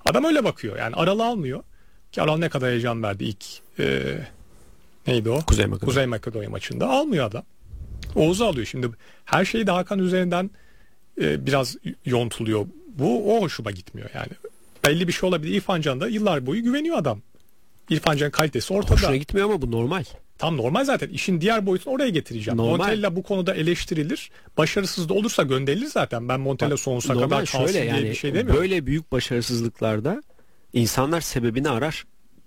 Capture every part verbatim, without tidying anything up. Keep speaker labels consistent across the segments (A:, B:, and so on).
A: Adam öyle bakıyor. Yani Aral'ı almıyor. Ki Aral ne kadar heyecan verdi ilk e, neydi o?
B: Kuzey Makedonya.
A: Kuzey Makedonya maçında. Almıyor adam. Oğuz'u alıyor. Şimdi her şeyi de Hakan üzerinden e, biraz yontuluyor. Bu o hoşuma gitmiyor yani. Belli bir şey olabilir. İrfan Can'da yıllar boyu güveniyor adam. İrfan Can kalitesi ortada.
B: Hoşuna gitmiyor ama bu normal.
A: Tam normal zaten. İşin diğer boyutunu oraya getireceğim.
B: Normal.
A: Montella bu konuda eleştirilir. Başarısız da olursa gönderilir zaten. Ben Montella sonsuza
B: Normal,
A: kadar kalsın
B: şöyle
A: diye
B: yani,
A: bir şey demiyorum.
B: böyle büyük başarısızlıklarda insanlar sebebini arar.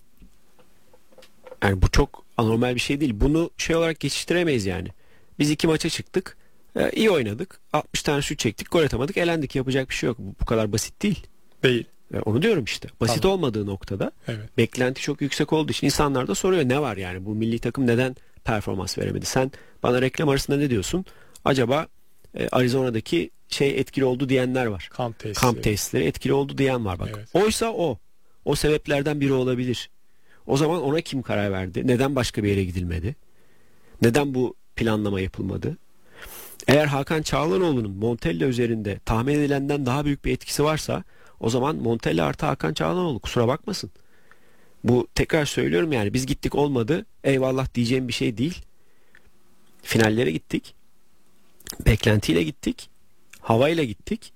B: Yani bu çok anormal bir şey değil. Bunu şey olarak geçiştiremeyiz yani. Biz iki maça çıktık. Ee, iyi oynadık. altmış tane şut çektik. Gol atamadık. Elendik. Yapacak bir şey yok. Bu, bu kadar basit değil.
A: Değil.
B: Ee, onu diyorum işte. Basit
A: Tamam.
B: olmadığı noktada
A: Evet.
B: beklenti çok yüksek olduğu için insanlar da soruyor ne var yani. Bu milli takım neden performans veremedi? Sen bana reklam arasında ne diyorsun? Acaba e, Arizona'daki şey etkili oldu diyenler var.
A: Kamp tesisleri.
B: Kamp tesisleri etkili oldu diyen var bak.
A: Evet.
B: Oysa o. O sebeplerden biri olabilir. O zaman ona kim karar verdi? Neden başka bir yere gidilmedi? Neden bu planlama yapılmadı? Eğer Hakan Çağlanoğlu'nun Montella üzerinde tahmin edilenden daha büyük bir etkisi varsa o zaman Montella artı Hakan Çağlanoğlu, kusura bakmasın. Bu, tekrar söylüyorum yani, biz gittik olmadı eyvallah diyeceğim bir şey değil. Finallere gittik. Beklentiyle gittik. Havayla gittik.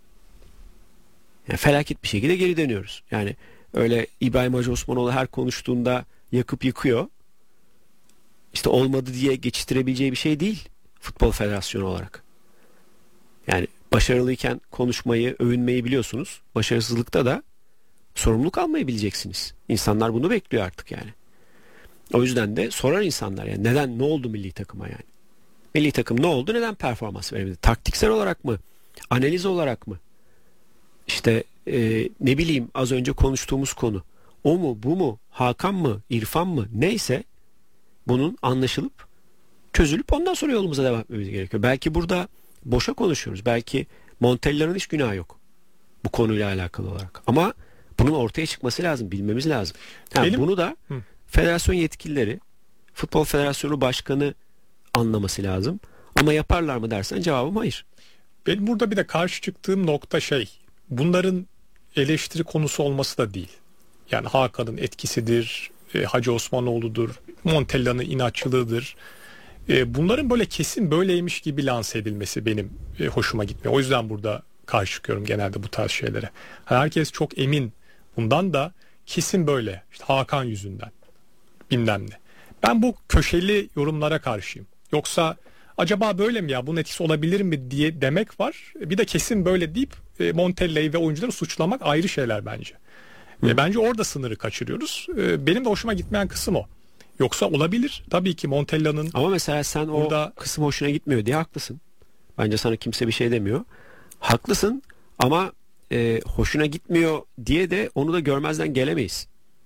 B: Yani felaket bir şekilde geri dönüyoruz. Yani öyle İbrahim Hacı Osmanoğlu her konuştuğunda yakıp yıkıyor. İşte olmadı diye geçiştirebileceği bir şey değil Futbol Federasyonu olarak. Yani başarılıyken konuşmayı, övünmeyi biliyorsunuz. Başarısızlıkta da sorumluluk almayı bileceksiniz. İnsanlar bunu bekliyor artık yani. O yüzden de sorar insanlar yani neden, ne oldu milli takıma yani? Milli takım ne oldu, neden performans veremedi? Taktiksel olarak mı? Analiz olarak mı? İşte e, ne bileyim, az önce konuştuğumuz konu. O mu, bu mu, Hakan mı, İrfan mı, neyse bunun anlaşılıp çözülüp ondan sonra yolumuza devam etmemiz gerekiyor. Belki burada boşa konuşuyoruz. Belki Montella'nın hiç günahı yok bu konuyla alakalı olarak. Ama bunun ortaya çıkması lazım, bilmemiz lazım. Yani
A: Benim...
B: bunu da
A: Hı.
B: federasyon yetkilileri, Futbol Federasyonu Başkanı anlaması lazım. Ama yaparlar mı dersen cevabım hayır.
A: Benim burada bir de karşı çıktığım nokta şey, bunların eleştiri konusu olması da değil. Yani Hakan'ın etkisidir, e, Hacı Osmanoğlu'dur, Montella'nın inatçılığıdır. E, bunların böyle kesin böyleymiş gibi lanse edilmesi benim e, hoşuma gitmiyor. O yüzden burada karşı çıkıyorum genelde bu tarz şeylere. Herkes çok emin bundan da, kesin böyle. İşte Hakan yüzünden bilmem ne. Ben bu köşeli yorumlara karşıyım. Yoksa acaba böyle mi ya, bunun etkisi olabilir mi diye demek var. Bir de kesin böyle deyip e, Montella'yı ve oyuncuları suçlamak ayrı şeyler bence. E, bence orada sınırı kaçırıyoruz. E, benim de hoşuma gitmeyen kısım o. Yoksa olabilir. Tabii ki Montella'nın...
B: Ama mesela sen
A: burada...
B: o kısım hoşuna gitmiyor diye haklısın. Bence sana kimse bir şey demiyor. Haklısın ama e, hoşuna gitmiyor diye de onu da görmezden gelemeyiz.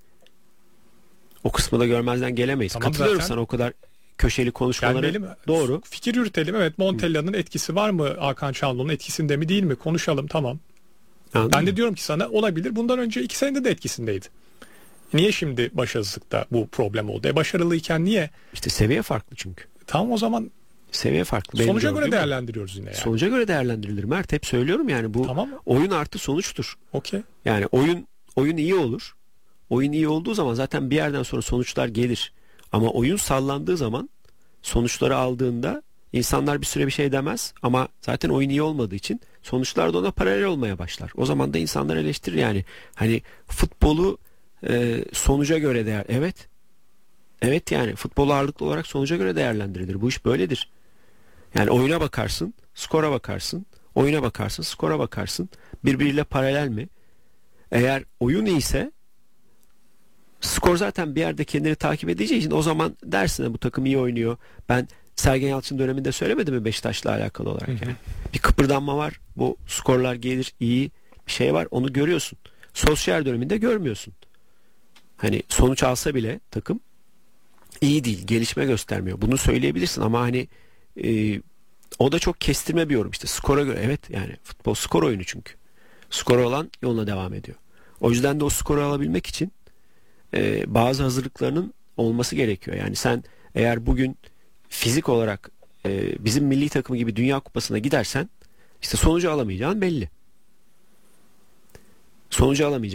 B: O kısmı da görmezden gelemeyiz.
A: Tamam,
B: katılıyorum
A: zaten...
B: sana o kadar köşeli konuşmaları.
A: Yani
B: doğru.
A: Fikir yürütelim. Evet, Montella'nın etkisi var mı, Hakan Çalhanoğlu'nun etkisinde mi değil mi? Konuşalım, tamam.
B: Anladın
A: ben
B: mı?
A: de diyorum ki sana, olabilir. Bundan önce iki senede de etkisindeydi. Niye şimdi başarısızlıkta bu problem oldu? E başarılıyken niye?
B: İşte seviye farklı çünkü.
A: Tamam, o zaman
B: seviye farklı. Benim
A: sonuca göre
B: gördüğüm
A: değerlendiriyoruz yine yani.
B: Sonuca göre değerlendirilir Mert. Hep söylüyorum yani, bu
A: Tamam.
B: oyun artı sonuçtur.
A: Okey.
B: Yani oyun oyun iyi olur. Oyun iyi olduğu zaman zaten bir yerden sonra sonuçlar gelir. Ama oyun sallandığı zaman, sonuçları aldığında insanlar bir süre bir şey demez. Ama zaten oyun iyi olmadığı için sonuçlar da ona paralel olmaya başlar. O zaman da insanlar eleştirir yani. Hani futbolu e, sonuca göre değer. Evet. Evet yani futbol ağırlıklı olarak sonuca göre değerlendirilir. Bu iş böyledir. Yani oyuna bakarsın, skora bakarsın. Oyuna bakarsın, skora bakarsın. Birbiriyle paralel mi? Eğer oyun iyiyse skor zaten bir yerde kendini takip edeceği için o zaman dersin bu takım iyi oynuyor. Ben Sergen Yalçın döneminde söylemedim mi Beşiktaş'la alakalı olarak yani. Bir kıpırdanma var. Bu skorlar gelir, iyi bir şey var. Onu görüyorsun. Sosyal döneminde görmüyorsun. Hani sonuç alsa bile takım iyi değil, gelişme göstermiyor. Bunu söyleyebilirsin ama hani e, o da çok kestirme bir yorum işte. Skora göre, evet yani futbol skor oyunu çünkü. Skoru olan yoluna devam ediyor. O yüzden de o skoru alabilmek için e, bazı hazırlıklarının olması gerekiyor. Yani sen eğer bugün fizik olarak e, bizim milli takımı gibi Dünya Kupası'na gidersen işte sonucu alamayacağın belli. Sonucu alamayacağın